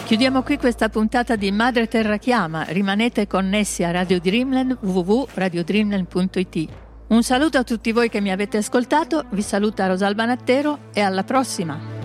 Chiudiamo qui questa puntata di Madre Terra Chiama. Rimanete connessi a Radio Dreamland, www.radiodreamland.it. Un saluto a tutti voi che mi avete ascoltato, vi saluta Rosalba Nattero e alla prossima!